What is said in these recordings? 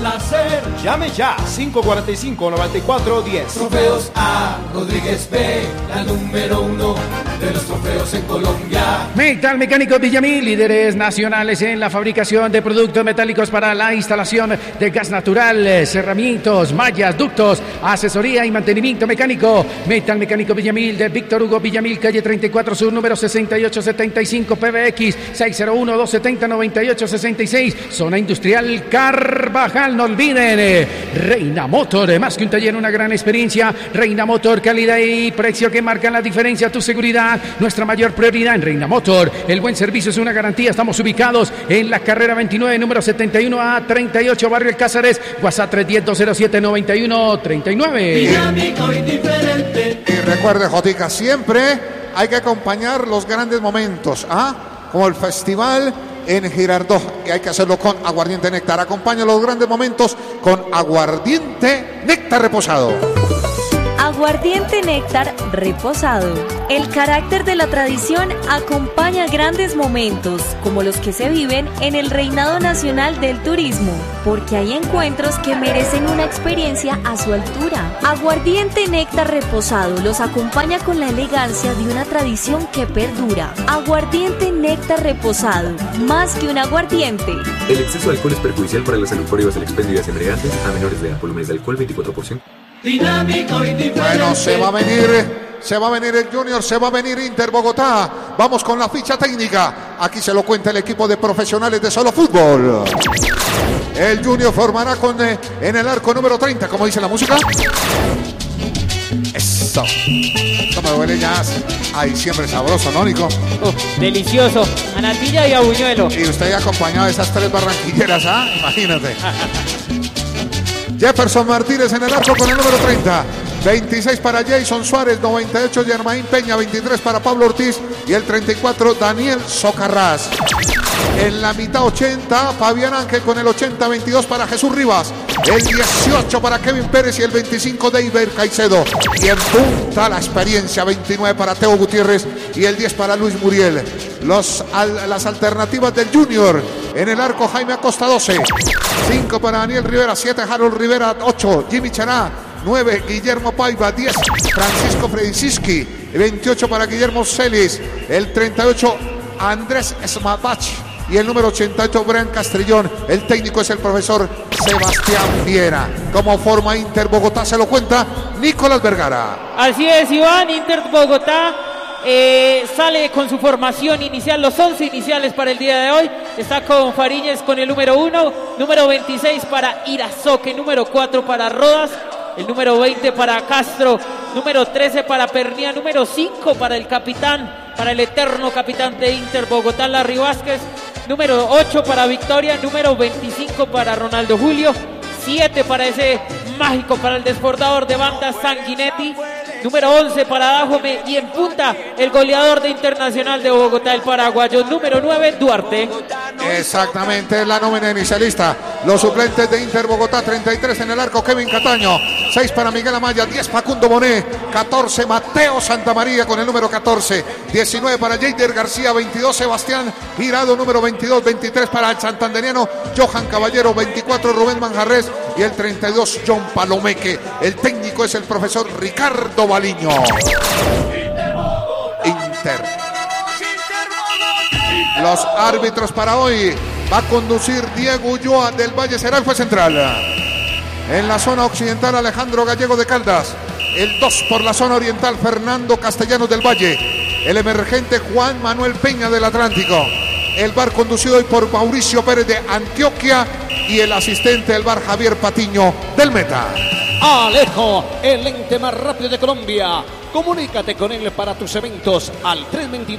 placer. Llame ya, 545-9410. Trofeos A. Rodríguez B, la número 1 de los trofeos en Colombia. Metal Mecánico Villamil, líderes nacionales en la fabricación de productos metálicos para la instalación de gas natural, cerramientos, mallas, ductos, asesoría y mantenimiento mecánico. Metal Mecánico Villamil de Víctor Hugo Villamil, calle 34 Sur, número 6875, PBX 601-270-9866, zona industrial Carvajal. No olviden, Reina Motor, más que un taller, una gran experiencia. Reina Motor, calidad y precio que marcan la diferencia. Tu seguridad, nuestra mayor prioridad en Reina Motor. El buen servicio es una garantía. Estamos ubicados en la carrera 29, número 71 a 38, barrio El Cáceres. WhatsApp 310-207-9139. Dinámico y diferente. Y recuerde, Jotica, siempre hay que acompañar los grandes momentos, como el festival en Girardot, que hay que hacerlo con aguardiente néctar. Acompaña los grandes momentos con aguardiente néctar reposado. Aguardiente néctar reposado. El carácter de la tradición acompaña grandes momentos, como los que se viven en el Reinado Nacional del Turismo, porque hay encuentros que merecen una experiencia a su altura. Aguardiente néctar reposado los acompaña con la elegancia de una tradición que perdura. Aguardiente néctar reposado, más que un aguardiente. El exceso de alcohol es perjudicial para la salud. Prohíbas el expendio de embriagantes a menores de edad. Volúmenes de alcohol 24%. Dinámico y diferente. Bueno, se va a venir el Junior, se va a venir Inter Bogotá. Vamos con la ficha técnica. Aquí se lo cuenta el equipo de profesionales de Solo Fútbol. El Junior formará en el arco número 30, como dice la música. Eso. Esto me duele ya a diciembre, sabroso, ¿no, Nico? Delicioso, a natilla y a buñuelo. Y usted acompañado de esas tres barranquilleras, imagínate. Jefferson Martínez en el arco con el número 30. 26 para Jason Suárez, 98 Germain Peña, 23 para Pablo Ortiz y el 34 Daniel Socarrás. En la mitad 80, Fabián Ángel con el 80, 22 para Jesús Rivas, el 18 para Kevin Pérez y el 25 Deiber Caicedo. Y en punta la experiencia, 29 para Teo Gutiérrez y el 10 para Luis Muriel. Las alternativas del Junior: en el arco Jaime Acosta, 12, 5 para Daniel Rivera, 7 Harold Rivera, 8 Jimmy Chará, 9 Guillermo Paiva, 10 Francisco Fredicinski, 28 para Guillermo Celis, el 38 Andrés Smatbach y el número 88 Brian Castrillón. El técnico es el profesor Sebastián Viera. Como forma Inter Bogotá, se lo cuenta Nicolás Vergara. Así es, Iván. Inter Bogotá sale con su formación inicial, los 11 iniciales para el día de hoy. Está con Fariñez con el número 1, número 26 para Irazoque, número 4 para Rodas, el número 20 para Castro, número 13 para Pernía, número 5 para el capitán, para el eterno capitán de Inter Bogotá, Larry Vázquez, número 8 para Victoria, número 25 para Ronaldo Julio, 7 para ese mágico, para el desbordador de banda Sanguinetti, número 11 para Dajome y en punta el goleador de Internacional de Bogotá, el paraguayo, número 9 Duarte. Exactamente, la nómina inicialista. Los suplentes de Inter Bogotá: 33 en el arco Kevin Cataño, 6 para Miguel Amaya, 10 Facundo Bonet, 14 Mateo Santamaría con el número 14, 19 para Jader García, 22 Sebastián Girado, número 22, 23 para el santanderiano Johan Caballero, 24 Rubén Manjarres y el 32 John Palomeque. El técnico es el profesor Ricardo Baliño. Inter. Los árbitros para hoy: va a conducir Diego Ulloa del Valle, será el juez central. En la zona occidental, Alejandro Gallego de Caldas. El 2 por la zona oriental, Fernando Castellanos del Valle. El emergente Juan Manuel Peña del Atlántico. El VAR conducido hoy por Mauricio Pérez de Antioquia y el asistente del VAR Javier Patiño del Meta. Alejo, el ente más rápido de Colombia. Comunícate con él para tus eventos al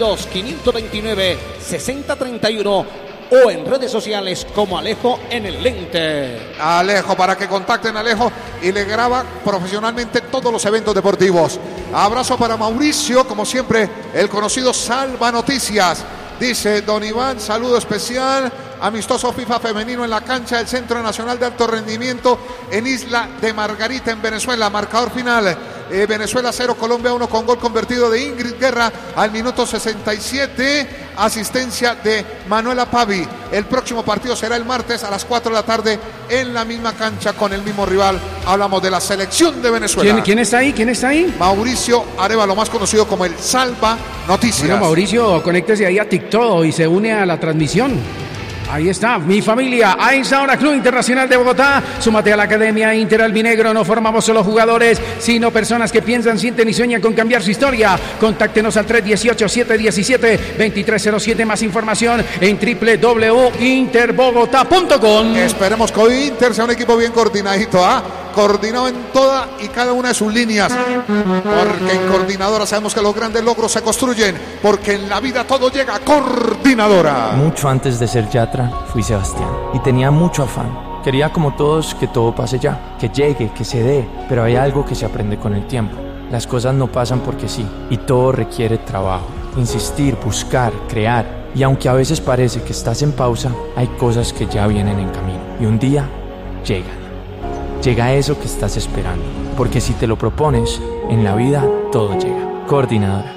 322-529-6031 o en redes sociales como Alejo en el Lente. Alejo, para que contacten a Alejo y le graba profesionalmente todos los eventos deportivos. Abrazo para Mauricio, como siempre, el conocido Salva Noticias. Dice don Iván, saludo especial, amistoso FIFA femenino en la cancha del Centro Nacional de Alto Rendimiento en Isla de Margarita, en Venezuela. Marcador final, Venezuela 0, Colombia 1, con gol convertido de Ingrid Guerra al minuto 67. asistencia de Manuela Pavi. El próximo partido será el martes a las 4 de la tarde en la misma cancha con el mismo rival. Hablamos de la selección de Venezuela. ¿Quién está ahí? Mauricio Arévalo, más conocido como el Salva Noticias. Bueno, Mauricio, conéctese ahí a TikTok y se une a la transmisión. Ahí está, mi familia. A esta hora, Club Internacional de Bogotá. Súmate a la Academia Inter Albinegro. No formamos solo jugadores, sino personas que piensan, sienten y sueñan con cambiar su historia. Contáctenos al 318-717-2307. Más información en www.interbogotá.com. Esperemos que hoy Inter sea un equipo bien coordinadito, coordinado en toda y cada una de sus líneas, porque en Coordinadora sabemos que los grandes logros se construyen, porque en la vida todo llega a Coordinadora. Mucho antes de ser Yatra fui Sebastián y tenía mucho afán. Quería, como todos, que todo pase ya, que llegue, que se dé, pero hay algo que se aprende con el tiempo. Las cosas no pasan porque sí, y todo requiere trabajo, insistir, buscar, crear. Y aunque a veces parece que estás en pausa, hay cosas que ya vienen en camino y un día llegan. Llega eso que estás esperando, porque si te lo propones, en la vida todo llega. Coordinadora.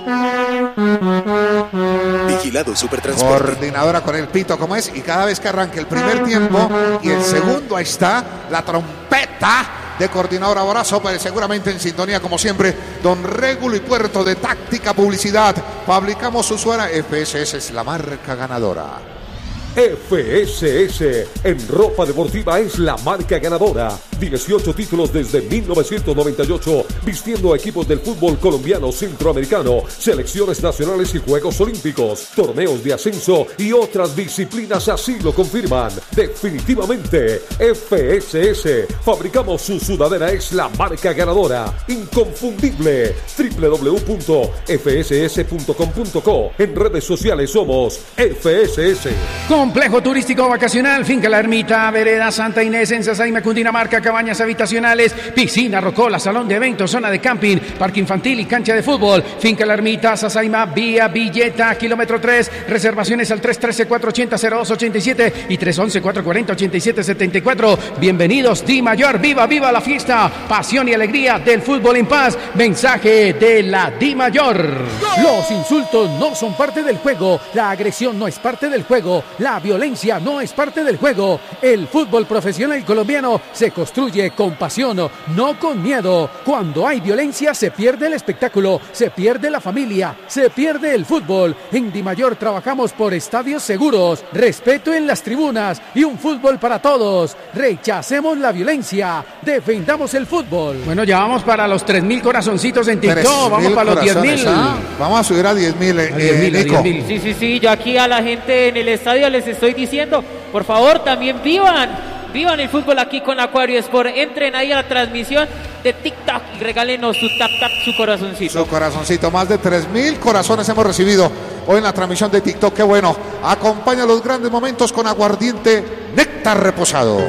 Vigilado Supertransporte. Coordinadora con el pito, como es, y cada vez que arranque el primer tiempo y el segundo, ahí está la trompeta de Coordinadora. Abrazo, pero seguramente en sintonía, como siempre, don Régulo y Puerto de Táctica Publicidad. Fabricamos su suera. FSS es la marca ganadora. FSS en ropa deportiva es la marca ganadora. 18 títulos desde 1998, vistiendo a equipos del fútbol colombiano, centroamericano, selecciones nacionales y Juegos Olímpicos, torneos de ascenso y otras disciplinas así lo confirman. Definitivamente, FSS, fabricamos su sudadera, es la marca ganadora, inconfundible. www.fss.com.co. En redes sociales somos FSS. Complejo turístico vacacional, Finca La Ermita, Vereda Santa Inés en Sasaima, Cundinamarca, cabañas habitacionales, piscina, rocola, salón de eventos, zona de camping, parque infantil y cancha de fútbol. Finca La Ermita, Sasaima, vía Villeta, kilómetro 3, reservaciones al 313-480-0287 y 311-440-8774. Bienvenidos, Di Mayor, viva, viva la fiesta, pasión y alegría del fútbol en paz. Mensaje de la Di Mayor. Los insultos no son parte del juego, la agresión no es parte del juego, la violencia no es parte del juego. El fútbol profesional colombiano se construye con pasión, no con miedo. Cuando hay violencia se pierde el espectáculo, se pierde la familia, se pierde el fútbol. En Di Mayor trabajamos por estadios seguros, respeto en las tribunas y un fútbol para todos. Rechacemos la violencia, defendamos el fútbol. Bueno, ya vamos para los 3.000 corazoncitos en TikTok, vamos para los 10.000. Vamos a subir a 10.000, Nico. Sí, yo aquí a la gente en el estadio les estoy diciendo, por favor, también vivan el fútbol aquí con Acuario Sport. Entren ahí a la transmisión de TikTok y regálenos su tap, su corazoncito. Su corazoncito, más de 3.000 corazones hemos recibido hoy en la transmisión de TikTok. Qué bueno. Acompaña los grandes momentos con Aguardiente Néctar Reposado.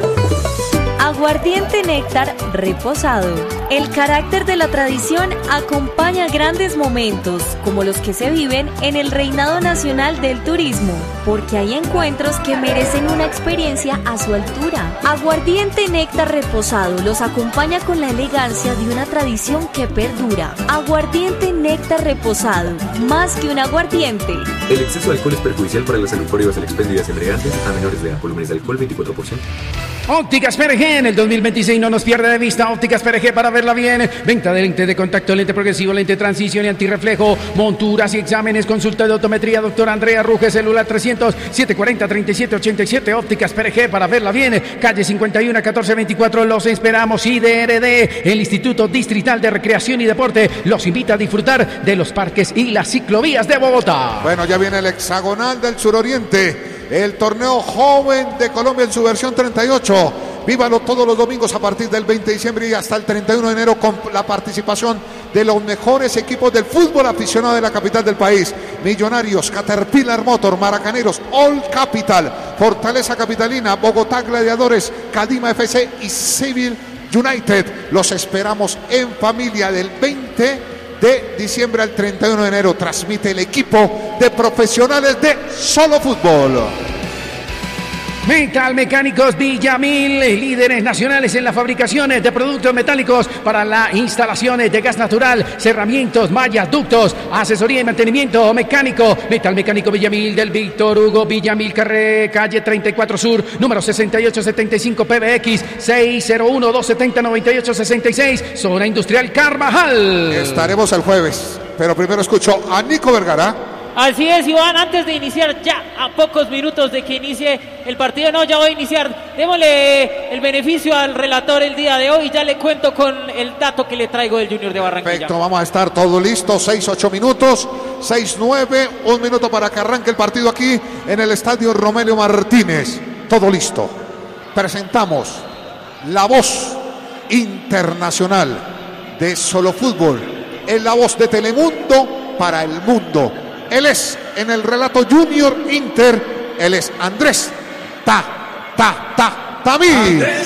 Aguardiente Néctar Reposado. El carácter de la tradición acompaña grandes momentos, como los que se viven en el Reinado Nacional del Turismo, porque hay encuentros que merecen una experiencia a su altura. Aguardiente Néctar Reposado los acompaña con la elegancia de una tradición que perdura. Aguardiente Néctar Reposado, más que un aguardiente. El exceso de alcohol es perjudicial para la salud. Prohíbas el expendio de embriagantes a menores de edad. Volúmenes de alcohol 24%. Ópticas PRG en el 2026 no nos pierde de vista. Ópticas PRG para verla bien. Venta de lente de contacto, lente progresivo, lente de transición y antirreflejo. Monturas y exámenes. Consulta de optometría. Doctora Andrea Ruge, celular 300-740-3787. Ópticas PRG para verla bien. Calle 51 1424. Los esperamos. IDRD, el Instituto Distrital de Recreación y Deporte, los invita a disfrutar de los parques y las ciclovías de Bogotá. Bueno, ya viene el hexagonal del suroriente. El torneo joven de Colombia en su versión 38. Vívalo todos los domingos a partir del 20 de diciembre y hasta el 31 de enero con la participación de los mejores equipos del fútbol aficionado de la capital del país. Millonarios, Caterpillar Motor, Maracaneros, All Capital, Fortaleza Capitalina, Bogotá Gladiadores, Cadima FC y Civil United. Los esperamos en familia del 20 de diciembre al 31 de enero. Transmite el equipo de profesionales de Solo Fútbol. Metal Mecánicos Villamil, líderes nacionales en la fabricación de productos metálicos para la instalación de gas natural, cerramientos, mallas, ductos, asesoría y mantenimiento mecánico. Metal Mecánico Villamil del Víctor Hugo Villamil, calle 34 Sur, número 6875 PBX 601-270-9866, zona industrial Carvajal. Estaremos el jueves, pero primero escucho a Nico Vergara. Así es, Iván, antes de iniciar, ya a pocos minutos de que inicie el partido, no, ya voy a iniciar, démosle el beneficio al relator el día de hoy y ya le cuento con el dato que le traigo del Junior de Barranquilla. Perfecto, vamos a estar todo listo, 6-8 minutos, 6-9, un minuto para que arranque el partido aquí en el Estadio Romelio Martínez, todo listo. Presentamos la voz internacional de Solo Fútbol, es la voz de Telemundo para el mundo. Él es en el relato Junior Inter, él es Andrés Tamí.